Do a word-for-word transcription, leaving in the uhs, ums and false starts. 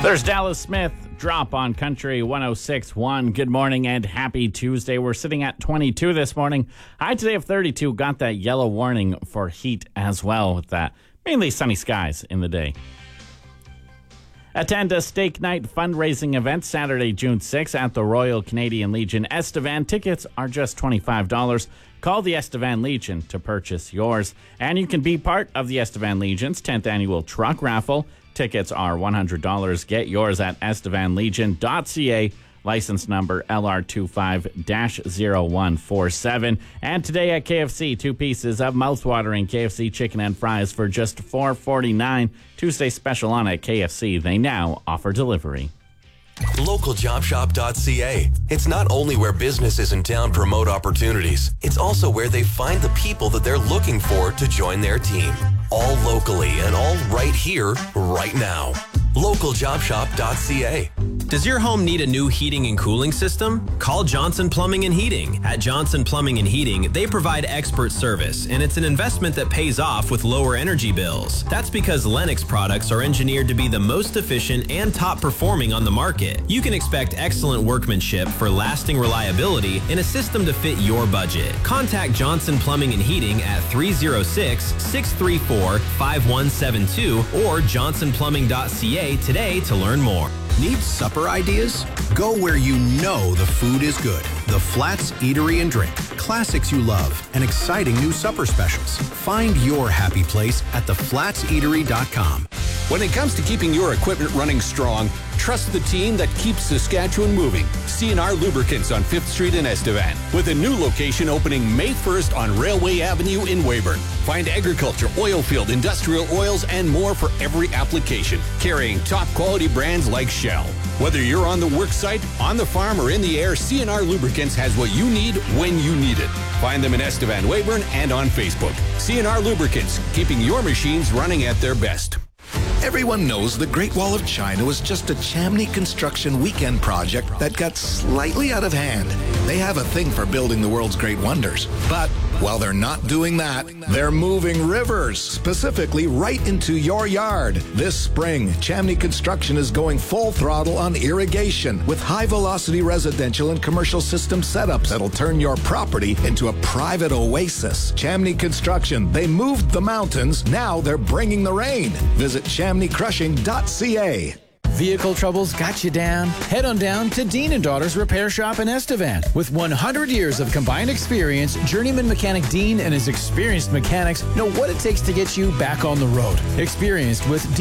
There's Dallas Smith, Drop on Country one oh six point one. Good morning and happy Tuesday. We're sitting at twenty-two this morning. High today of thirty-two. Got that yellow warning for heat as well with that. Mainly sunny skies in the day. Attend a steak night fundraising event Saturday, June sixth at the Royal Canadian Legion Estevan. Tickets are just twenty-five dollars. Call the Estevan Legion to purchase yours. And you can be part of the Estevan Legion's tenth annual truck raffle. Tickets are one hundred dollars. Get yours at estevan legion dot c a. License number L R two five zero one four seven. And today at K F C, two pieces of mouthwatering K F C chicken and fries for just four forty-nine. Tuesday special on at K F C. They now offer delivery. local job shop dot c a. It's not only where businesses in town promote opportunities, it's also where they find the people that they're looking for to join their team. All locally and all right here, right now. local job shop dot c a. Does your home need a new heating and cooling system? Call Johnson Plumbing and Heating. At Johnson Plumbing and Heating, they provide expert service, and it's an investment that pays off with lower energy bills. That's because Lennox products are engineered to be the most efficient and top performing on the market. You can expect excellent workmanship for lasting reliability in a system to fit your budget. Contact Johnson Plumbing and Heating at three oh six, six three four, five one seven two or johnson plumbing dot c a today to learn more. Need supper ideas? Go where you know the food is good. The Flats Eatery and Drink. Classics you love and exciting new supper specials. Find your happy place at the flats eatery dot com. When it comes to keeping your equipment running strong, trust the team that keeps Saskatchewan moving. C and R Lubricants on fifth Street in Estevan, with a new location opening May first on Railway Avenue in Weyburn. Find agriculture, oil field, industrial oils, and more for every application, carrying top quality brands like Shell. Whether you're on the work site, on the farm, or in the air, C and R Lubricants has what you need when you need it. Find them in Estevan, Weyburn, and on Facebook. C and R Lubricants, keeping your machines running at their best. Everyone knows the Great Wall of China was just a Chamney construction weekend project that got slightly out of hand. They have a thing for building the world's great wonders. But while they're not doing that, they're moving rivers, specifically right into your yard. This spring, Chamney Construction is going full throttle on irrigation with high-velocity residential and commercial system setups that'll turn your property into a private oasis. Chamney Construction, they moved the mountains, now they're bringing the rain. Visit chamney crushing dot c a. Vehicle troubles got you down? Head on down to Dean and Daughters Repair Shop in Estevan. With one hundred years of combined experience, journeyman mechanic Dean and his experienced mechanics know what it takes to get you back on the road. Experienced with